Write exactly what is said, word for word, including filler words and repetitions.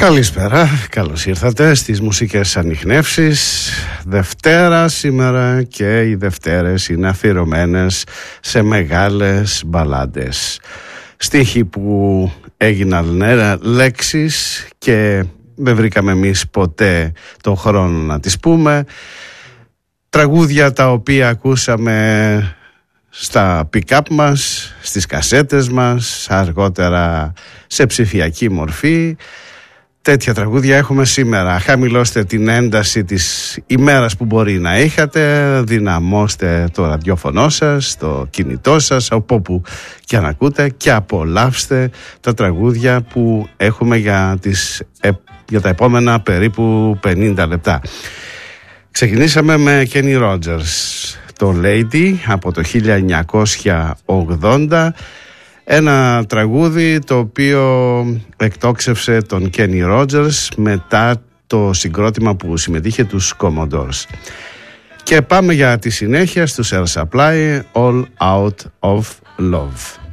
Καλησπέρα, καλώς ήρθατε στις μουσικές ανιχνεύσεις. Δευτέρα σήμερα και οι Δευτέρες είναι αφιερωμένες σε μεγάλες μπαλάντες. Στίχοι που έγιναν λέξεις και δεν βρήκαμε εμείς ποτέ τον χρόνο να τις πούμε. Τραγούδια τα οποία ακούσαμε στα pick-up μας, στις κασέτες μας, αργότερα σε ψηφιακή μορφή. Τέτοια τραγούδια έχουμε σήμερα. Χαμηλώστε την ένταση της ημέρας που μπορεί να είχατε, δυναμώστε το ραδιόφωνο σας, το κινητό σας, από όπου και αν ακούτε, και απολαύστε τα τραγούδια που έχουμε για, τις, για τα επόμενα περίπου πενήντα λεπτά. Ξεκινήσαμε με Kenny Rogers, το Lady από το χίλια εννιακόσια ογδόντα. Ένα τραγούδι το οποίο εκτόξευσε τον Kenny Rogers μετά το συγκρότημα που συμμετείχε, τους Commodores. Και πάμε για τη συνέχεια στους Air Supply, All Out of Love.